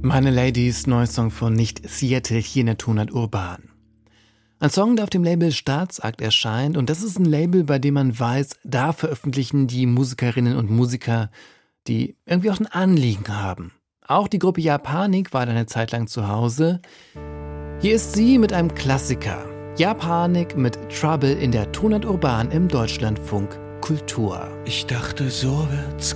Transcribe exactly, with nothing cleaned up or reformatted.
Meine Ladies, neues Song von Nicht Seattle hier in der Tonart Urban. Ein Song, der auf dem Label Staatsakt erscheint, und das ist ein Label, bei dem man weiß, da veröffentlichen die Musikerinnen und Musiker, die irgendwie auch ein Anliegen haben. Auch die Gruppe Japanik war da eine Zeit lang zu Hause. Hier ist sie mit einem Klassiker. Japanik mit Trouble in der Tonart Urban im Deutschlandfunk Kultur. Ich dachte, so wird's